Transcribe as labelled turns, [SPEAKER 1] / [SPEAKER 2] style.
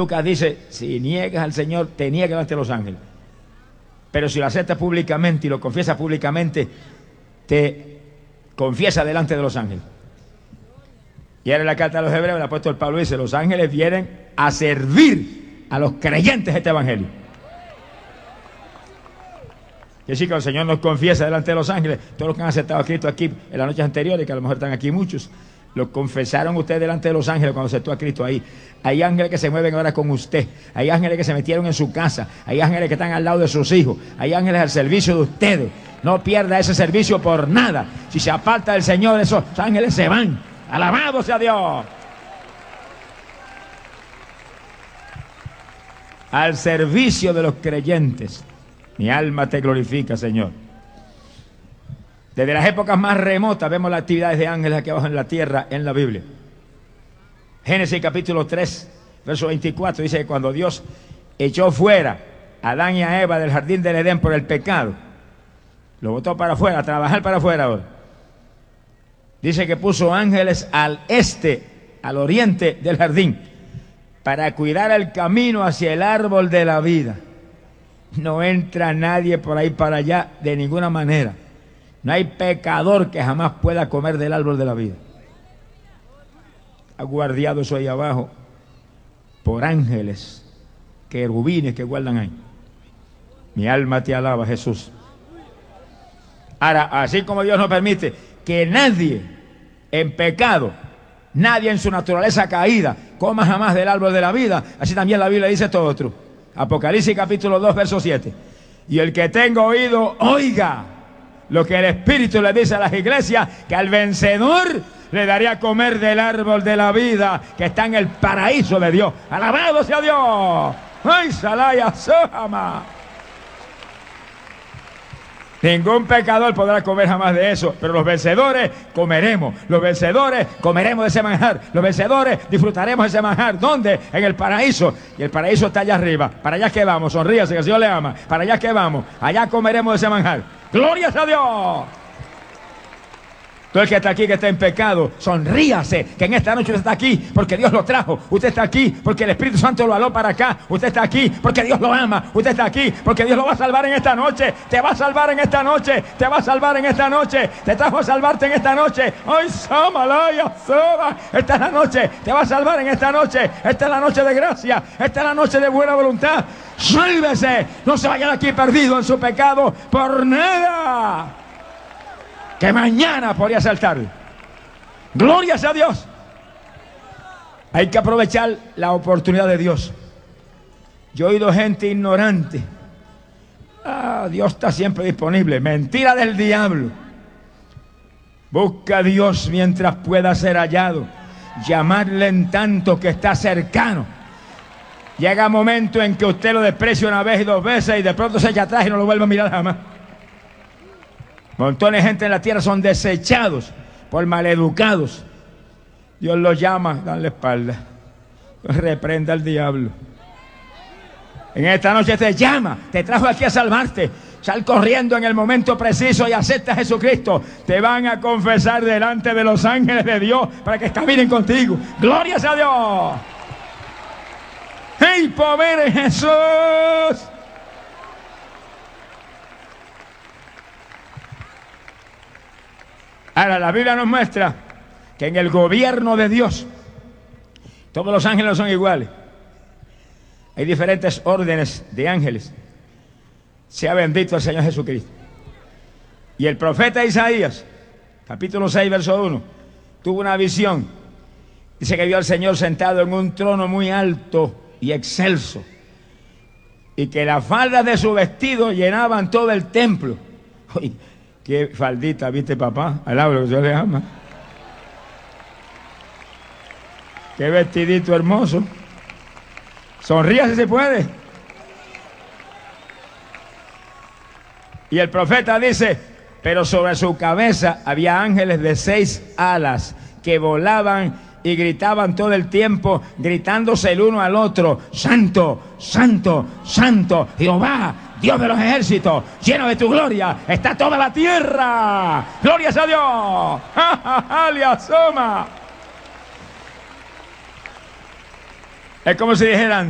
[SPEAKER 1] Lucas dice, si niegas al Señor, te niega delante de los ángeles. Pero si lo aceptas públicamente y lo confiesas públicamente, te confiesa delante de los ángeles. Y ahora en la carta a los Hebreos, el apóstol Pablo dice, los ángeles vienen a servir a los creyentes de este evangelio. Y así que el Señor nos confiesa delante de los ángeles. Todos los que han aceptado a Cristo aquí en las noches anteriores, que a lo mejor están aquí muchos, lo confesaron ustedes delante de los ángeles cuando aceptó a Cristo ahí. Hay ángeles que se mueven ahora con usted. Hay ángeles que se metieron en su casa. Hay ángeles que están al lado de sus hijos. Hay ángeles al servicio de ustedes. No pierda ese servicio por nada. Si se aparta del Señor, esos ángeles se van. ¡Alabado sea Dios! Al servicio de los creyentes. Mi alma te glorifica, Señor. Desde las épocas más remotas vemos las actividades de ángeles aquí abajo en la tierra, en la Biblia. Génesis capítulo 3, verso 24, dice que cuando Dios echó fuera a Adán y a Eva del jardín del Edén por el pecado, lo botó para afuera, a trabajar para afuera ahora. Dice que puso ángeles al este, al oriente del jardín, para cuidar el camino hacia el árbol de la vida. No entra nadie por ahí para allá de ninguna manera. No hay pecador que jamás pueda comer del árbol de la vida. Ha guardado eso ahí abajo por ángeles, querubines que guardan ahí. Mi alma te alaba, Jesús. Ahora, así como Dios no permite que nadie en pecado, nadie en su naturaleza caída, coma jamás del árbol de la vida, así también la Biblia dice todo otro. Apocalipsis capítulo 2, verso 7. Y el que tenga oído, oiga lo que el Espíritu le dice a las iglesias, que al vencedor le daría a comer del árbol de la vida que está en el paraíso de Dios. ¡Alabado sea Dios! ¡Ay, Salaya Sohama! Ningún pecador podrá comer jamás de eso, pero los vencedores comeremos. Los vencedores comeremos de ese manjar. Los vencedores disfrutaremos de ese manjar. ¿Dónde? En el paraíso. Y el paraíso está allá arriba. Para allá que vamos. Sonríase que el Señor le ama. Para allá que vamos. Allá comeremos de ese manjar. ¡Gloria a Dios! Todo el que está aquí, que está en pecado, sonríase, que en esta noche usted está aquí porque Dios lo trajo. Usted está aquí porque el Espíritu Santo lo aló para acá. Usted está aquí porque Dios lo ama. Usted está aquí porque Dios lo va a salvar en esta noche. Te va a salvar en esta noche. Te va a salvar en esta noche. Te trajo a salvarte en esta noche. ¡Ay, Samalaya, Soba! Esta es la noche. Te va a salvar en esta noche. Esta es la noche de gracia. Esta es la noche de buena voluntad. ¡Sálvese! No se vaya de aquí perdido en su pecado por nada, que mañana podría ser tarde. ¡Gloria sea a Dios! Hay que aprovechar la oportunidad de Dios. Yo he oído gente ignorante. Dios está siempre disponible. Mentira del diablo. Busca a Dios mientras pueda ser hallado. Llamarle en tanto que está cercano. Llega un momento en que usted lo desprecia una vez y dos veces y de pronto se echa atrás y no lo vuelve a mirar jamás. Montones de gente en la tierra son desechados por maleducados. Dios los llama, dan la espalda. Reprenda al diablo. En esta noche te llama, te trajo aquí a salvarte. Sal corriendo en el momento preciso y acepta a Jesucristo. Te van a confesar delante de los ángeles de Dios para que caminen contigo. ¡Gloria sea a Dios! ¡Hey, pobre Jesús! Ahora, la Biblia nos muestra que en el gobierno de Dios todos los ángeles no son iguales. Hay diferentes órdenes de ángeles. Sea bendito el Señor Jesucristo. Y el profeta Isaías, capítulo 6, verso 1, tuvo una visión. Dice que vio al Señor sentado en un trono muy alto y excelso, y que las faldas de su vestido llenaban todo el templo. Uy, qué faldita, ¿viste, papá? Alaba lo que Dios le ama. Qué vestidito hermoso. Sonría si se puede. Y el profeta dice, pero sobre su cabeza había ángeles de 6 alas que volaban y gritaban todo el tiempo, gritándose el uno al otro: Santo, Santo, Santo, Jehová, Dios de los ejércitos, lleno de tu gloria está toda la tierra. ¡Gloria a Dios! ¡Aliasoma! Es como si dijeran: